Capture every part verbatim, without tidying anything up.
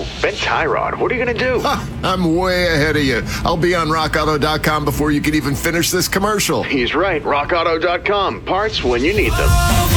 Ben Tyrod, what are you going to do? Ha, I'm way ahead of you. I'll be on rock auto dot com before you can even finish this commercial. He's right. rock auto dot com. Parts when you need them.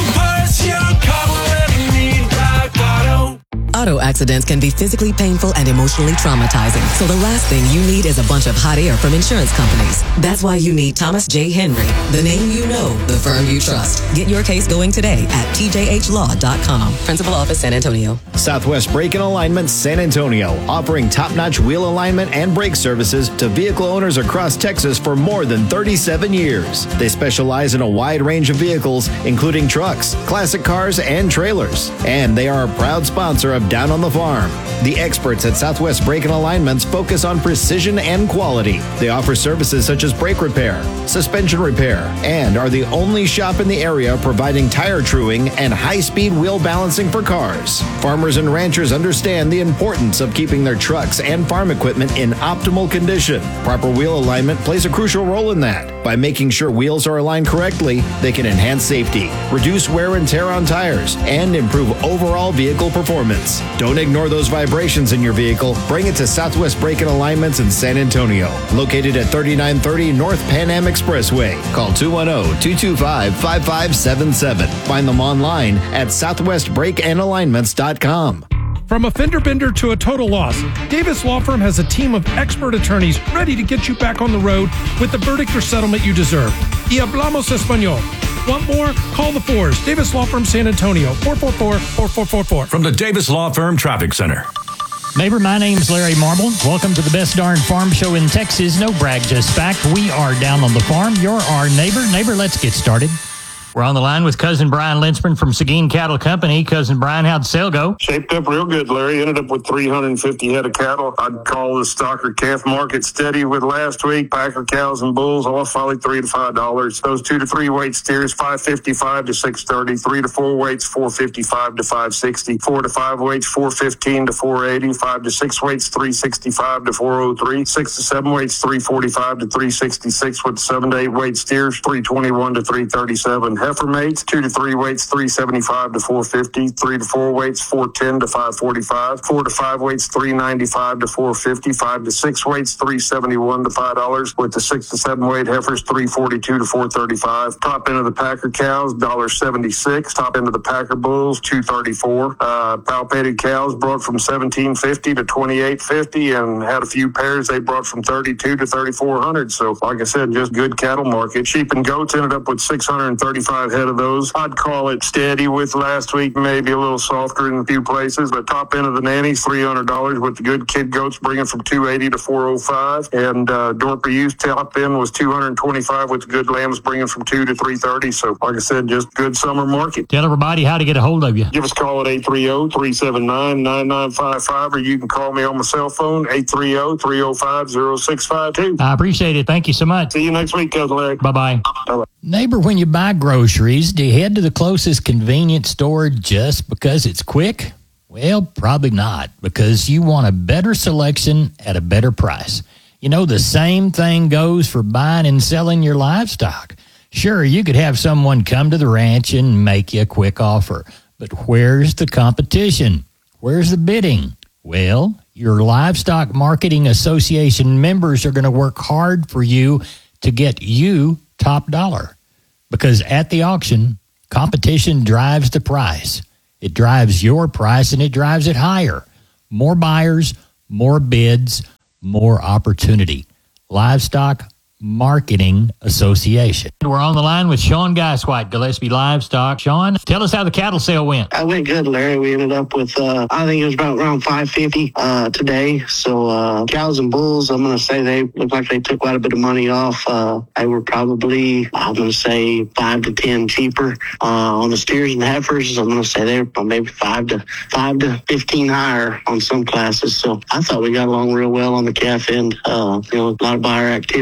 Auto accidents can be physically painful and emotionally traumatizing. So the last thing you need is a bunch of hot air from insurance companies. That's why you need Thomas J. Henry, the name you know, the firm you trust. Get your case going today at T J H law dot com. Principal Office, San Antonio. Southwest Brake and Alignment, San Antonio, offering top-notch wheel alignment and brake services to vehicle owners across Texas for more than thirty-seven years. They specialize in a wide range of vehicles, including trucks, classic cars, and trailers. And they are a proud sponsor of Down on the Farm. The experts at Southwest Brake and Alignments focus on precision and quality. They offer services such as brake repair, suspension repair, and are the only shop in the area providing tire truing and high-speed wheel balancing for cars. Farmers and ranchers understand the importance of keeping their trucks and farm equipment in optimal condition. Proper wheel alignment plays a crucial role in that. By making sure wheels are aligned correctly, they can enhance safety, reduce wear and tear on tires, and improve overall vehicle performance. Don't ignore those vibrations in your vehicle. Bring it to Southwest Brake and Alignments in San Antonio, located at thirty-nine thirty North Pan Am Expressway. Call two one zero, two two five, five five seven seven. Find them online at southwest brake and alignments dot com. From a fender bender to a total loss, Davis Law Firm has a team of expert attorneys ready to get you back on the road with the verdict or settlement you deserve. Y hablamos español. Want more? Call the fours. Davis Law Firm San Antonio, four four four, four four four four. From the Davis Law Firm Traffic Center. Neighbor, my name's Larry Marble. Welcome to the best darn farm show in Texas. No brag, just fact. We are down on the farm. You're our neighbor. Neighbor, let's get started. We're on the line with Cousin Brian Linsman from Seguin Cattle Company. Cousin Brian, how'd the sale go? Shaped up real good, Larry. Ended up with three hundred fifty head of cattle. I'd call the stocker calf market steady with last week. Packer cows and bulls off probably three to five dollars. Those two to three weight steers five fifty-five to six thirty. Three to four weights four fifty-five to five sixty. Four to five weights four fifteen to four eighty. Five to six weights three sixty-five to four oh three. Six to seven weights three forty-five to three sixty-six. With seven to eight weight steers three twenty-one to three thirty-seven. Heifer mates two to three weights three seventy-five to four fifty. Three to four weights four ten to five forty-five. Four to five weights three ninety-five to four fifty. Five to six weights three seventy-one to five dollars. With the six to seven weight heifers three forty-two to four thirty-five. Top end of the Packer cows one seventy-six. Top end of the Packer bulls two thirty-four. Uh, palpated cows brought from seventeen fifty to twenty-eight fifty, and had a few pairs they brought from thirty-two to thirty-four hundred. So like I said, just good cattle market. Sheep and goats ended up with six hundred thirty-five head of those. I'd call it steady with last week, maybe a little softer in a few places, but top end of the nannies three hundred dollars with the good kid goats bringing from two eighty to four oh five, and uh, Dorper used top end was two twenty-five with the good lambs bringing from two to three thirty. So like I said, just good summer market. Tell everybody how to get a hold of you. Give us a call at eight three zero, three seven nine, nine nine five five, or you can call me on my cell phone, eight three zero, three oh five, oh six five two. I appreciate it. Thank you so much. See you next week, Cousin Larry. Bye-bye. Bye-bye. Neighbor, when you buy groceries, do you head to the closest convenience store just because it's quick? Well, probably not, because you want a better selection at a better price. You know, the same thing goes for buying and selling your livestock. Sure, you could have someone come to the ranch and make you a quick offer, but where's the competition? Where's the bidding? Well, your Livestock Marketing Association members are going to work hard for you to get you top dollar. Because at the auction, competition drives the price. It drives your price, and it drives it higher. More buyers, more bids, more opportunity. Livestock Marketing Association. We're on the line with Sean Geiswhite, Gillespie Livestock. Sean, tell us how the cattle sale went. I went good, Larry. We ended up with, uh, I think it was about around five fifty uh, today. So uh, cows and bulls, I'm going to say they look like they took quite a bit of money off. Uh, they were probably, I'm going to say, five to ten cheaper. Uh, on the steers and heifers, I'm going to say they were maybe five to five to fifteen higher on some classes. So I thought we got along real well on the calf end. Uh, you know, a lot of buyer activity, and everybody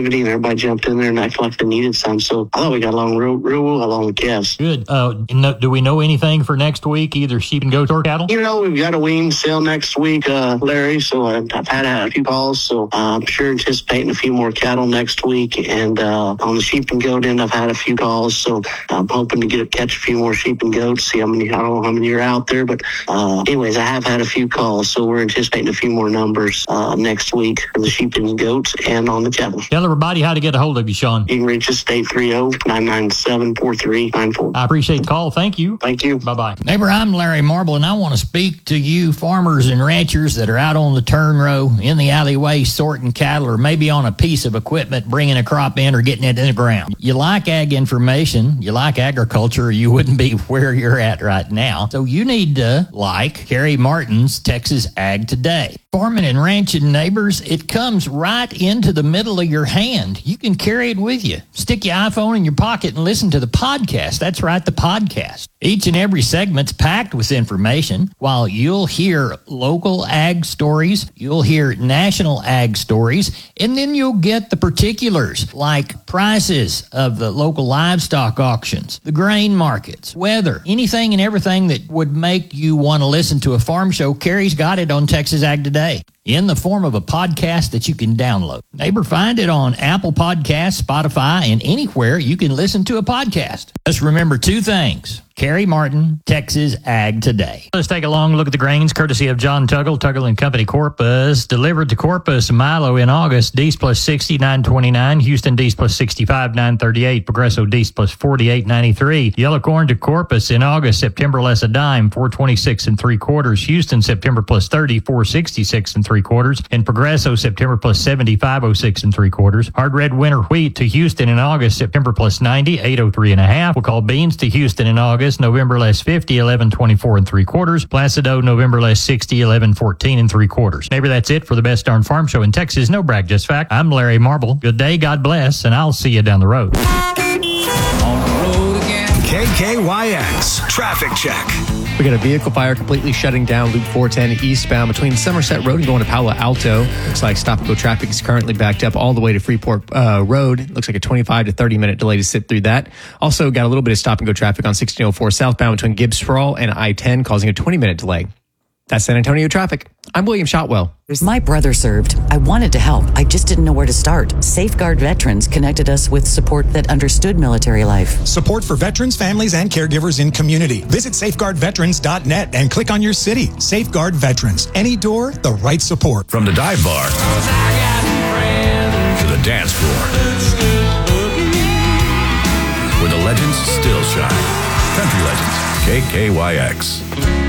everybody jumped in there and acted like they needed some. So I thought we got along real, real well along with Kev's. Good. Uh, no, do we know anything for next week, either sheep and goats or cattle? You know, we've got a wean sale next week, uh, Larry, so I've, I've had a few calls, so uh, I'm sure anticipating a few more cattle next week. And uh, on the sheep and goat end, I've had a few calls, so I'm hoping to get catch a few more sheep and goats, see how many, I don't know how many are out there, but uh, anyways, I have had a few calls, so we're anticipating a few more numbers uh, next week for the sheep and goats and on the cattle. Tell everybody how to get a hold of you, Sean. You can reach us at eight three zero, nine nine seven, four three nine four. I appreciate the call. Thank you. Thank you. Bye-bye. Neighbor, I'm Larry Marble, and I want to speak to you farmers and ranchers that are out on the turn row, in the alleyway, sorting cattle, or maybe on a piece of equipment, bringing a crop in or getting it in the ground. You like ag information, you like agriculture, or you wouldn't be where you're at right now. So you need to like Kerry Martin's Texas Ag Today. Farming and ranching, neighbors, it comes right into the middle of your hand. You can carry it with you. Stick your iPhone in your pocket and listen to the podcast. That's right, the podcast. Each and every segment's packed with information. While you'll hear local ag stories, you'll hear national ag stories, and then you'll get the particulars like prices of the local livestock auctions, the grain markets, weather, anything and everything that would make you want to listen to a farm show. Kerry's got it on Texas Ag Today in the form of a podcast that you can download. Neighbor, find it on Apple Podcasts, Spotify, and anywhere you can listen to a podcast. Just remember two things. Kerry Martin, Texas Ag Today. Let's take a long look at the grains, courtesy of John Tuggle, Tuggle and Company Corpus. Delivered to Corpus, Milo in August, Dees plus sixty, nine twenty-nine. Houston, Dees plus sixty-five, nine thirty-eight. Progresso, Dees plus forty-eight, ninety-three. Yellow corn to Corpus in August, September less a dime, four twenty-six and three quarters. Houston, September plus thirty, four sixty-six and three quarters. And Progresso, September plus seventy, five oh six and three quarters. Hard red winter wheat to Houston in August, September plus ninety, eight oh three and a half. We'll call beans to Houston in August, November less fifty, eleven twenty-four and three quarters. Placido, November less sixty, eleven fourteen and three quarters. Neighbor, that's it for the Best Darn Farm Show in Texas. No brag, just fact. I'm Larry Marble. Good day, God bless, and I'll see you down the road. K K Y X Traffic Check. We got a vehicle fire completely shutting down Loop four ten eastbound between Somerset Road and going to Palo Alto. Looks like stop-and-go traffic is currently backed up all the way to Freeport uh, Road. Looks like a twenty-five to thirty minute delay to sit through that. Also got a little bit of stop-and-go traffic on sixteen oh four southbound between Gibbs Sproul and I ten, causing a twenty minute delay. That's San Antonio traffic. I'm William Shotwell. My brother served. I wanted to help. I just didn't know where to start. Safeguard Veterans connected us with support that understood military life. Support for veterans, families, and caregivers in community. Visit safeguard veterans dot net and click on your city. Safeguard Veterans. Any door, the right support. From the dive bar to the dance floor, where the legends still shine. Country Legends, K K Y X.